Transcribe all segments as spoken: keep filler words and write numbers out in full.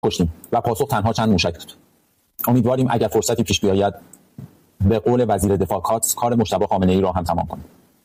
کشتیم و پاسخ تنها چند موشک بود. امیدواریم اگر فرصتی پیش بیاید به قول وزیر دفاع کاتس کار مجتبی خامنه‌ای را هم تمام کنیم.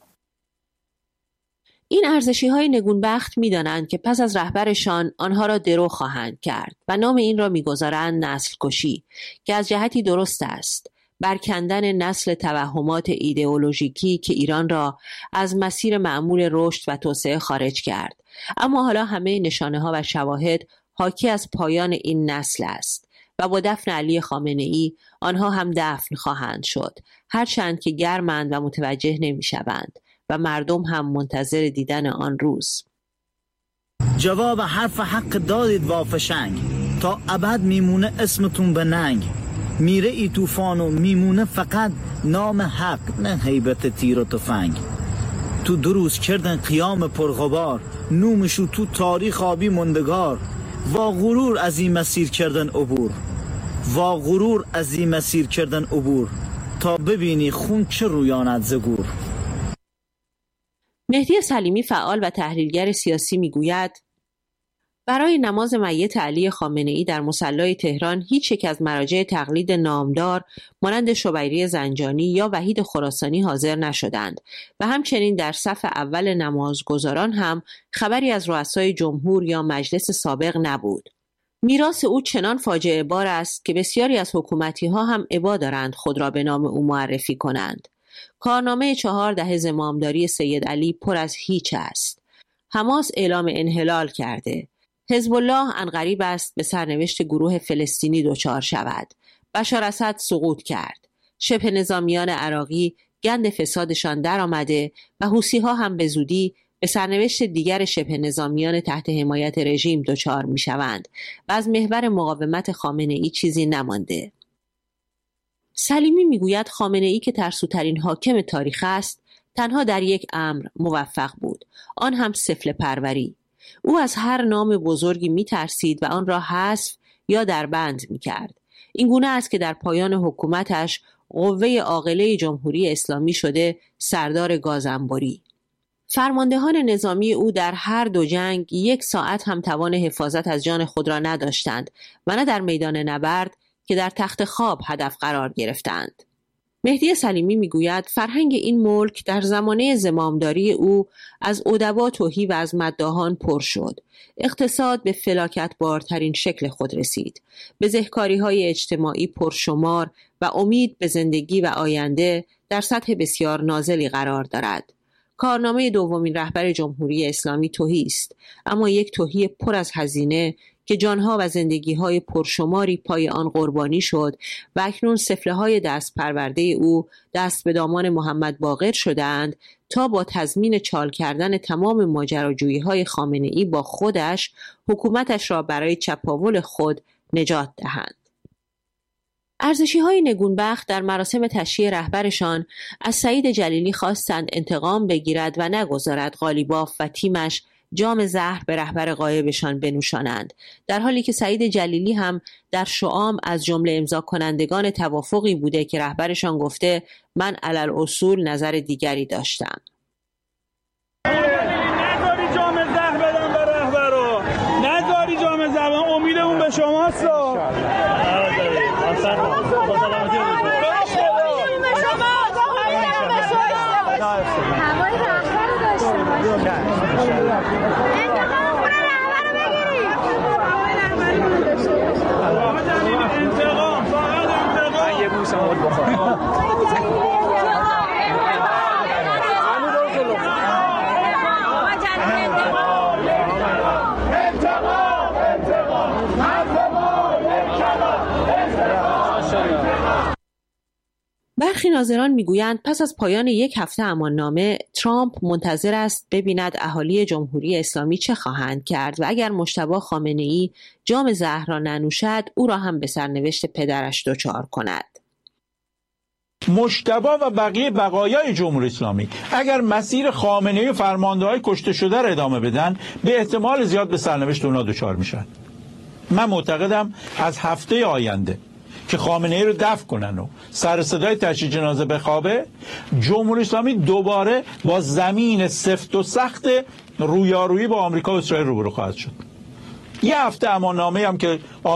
این ارزشی‌های نگونبخت می‌دانند که پس از رهبرشان آنها را درو خواهند کرد و نام این را می‌گذارند نسل کشی که از جهتی درست است، برکندن نسل توهمات ایدئولوژیکی که ایران را از مسیر معمول رشد و توسعه خارج کرد. اما حالا همه نشانه‌ها و شواهد حاکی از پایان این نسل است و با دفن علی خامنه‌ای آنها هم دفن خواهند شد، هرچند که گرمند و متوجه نمی‌شوند و مردم هم منتظر دیدن آن روز. جواب حرف حق دادید وافشنگ، تا ابد میمونه اسمتون به ننگ. میره ای طوفان و میمونه فقط نام حق، نه هیبت تیر و تفنگ. تو دو روز کردن قیام پرغبار، نومشو تو تاریخ آبی مندگار. وا غرور از این مسیر کردن عبور، وا غرور از این مسیر کردن عبور، تا ببینی خون چه رویاند زگور. مهدی سلیمی فعال و تحلیلگر سیاسی میگوید برای نماز میت علی خامنه‌ای در مصلی تهران هیچ یک از مراجع تقلید نامدار مانند شبیری زنجانی یا وحید خراسانی حاضر نشدند و همچنین در صف اول نمازگزاران هم خبری از رؤسای جمهور یا مجلس سابق نبود. میراث او چنان فاجعه بار است که بسیاری از حکومتی ها هم ابا دارند خود را به نام او معرفی کنند. کارنامه چهار دهه زمامداری سید علی پر از هیچ است. حماس اعلام انحلال کرده. حزب الله عنقریب است به سرنوشت گروه فلسطینی دچار شود. بشار اسد سقوط کرد. شبه نظامیان عراقی گند فسادشان در آمده و حوثی ها هم به زودی به سرنوشت دیگر شبه نظامیان تحت حمایت رژیم دچار می شوند و از محور مقاومت خامنه‌ای چیزی نمانده. سلیمی میگوید خامنه‌ای که ترسوترین حاکم تاریخ است، تنها در یک امر موفق بود، آن هم سفله پروری. او از هر نام بزرگی میترسید و آن را حذف یا در بند میکرد. این گونه است که در پایان حکومتش قوه عاقله جمهوری اسلامی شده سردار گازنبری. فرماندهان نظامی او در هر دو جنگ یک ساعت هم توان حفاظت از جان خود را نداشتند و نه در میدان نبرد که در تخت خواب هدف قرار گرفتند. مهدی سلیمی میگوید فرهنگ این ملک در زمانه زمامداری او از ادبا تهی و از مداحان پر شد. اقتصاد به فلاکت بارترین شکل خود رسید. بزهکاری‌های اجتماعی پرشمار و امید به زندگی و آینده در سطح بسیار نازلی قرار دارد. کارنامه دومین رهبر جمهوری اسلامی تهی است، اما یک تهی پر از هزینه که جانها و زندگی‌های پرشماری پای آن قربانی شد و اکنون سفله‌های دست پرورده او دست به دامان محمد باقر شدند تا با تضمین چال کردن تمام ماجراجویی‌های خامنه‌ای با خودش حکومتش را برای چپاول خود نجات دهند. ارزشی‌های نگونبخت در مراسم تشییع رهبرشان از سعید جلیلی خواستند انتقام بگیرد و نگذارد قالیباف و تیمش جام زهر به رهبر غایبشان بنوشانند، در حالی که سعید جلیلی هم در شعام از جمله امضا کنندگان توافقی بوده که رهبرشان گفته من علل اصول نظر دیگری داشتم. نذاری جام زهر بدن به رهبرو، نذاری جام زهر، امیدمون به شماست. هوای رهبر رو داشته باشیم. انتقام خونه رهبر رو بگیریم. هوای رهبر رو داشته باشیم. انتقام، فقط انتقام. من یه بوسه مول بخورم. برخی ناظران میگویند پس از پایان یک هفته اماننامه ترامپ منتظر است ببیند اهالی جمهوری اسلامی چه خواهند کرد و اگر مجتبی خامنه‌ای جام زهر را ننوشد او را هم به سرنوشت پدرش دچار کند. مجتبی و بقیه بقایای جمهوری اسلامی اگر مسیر خامنه‌ای و فرمانده‌های کشته شده را ادامه بدن به احتمال زیاد به سرنوشت اونا دچار میشن. من معتقدم از هفته آینده که خامنه‌ای رو دفن کنن و سر صدای تشییع جنازه بخوابه، جمهوری اسلامی دوباره با زمین سفت و سخت رویارویی با آمریکا و اسرائیل روبرو خواهد شد. یه هفته اماننامه هم که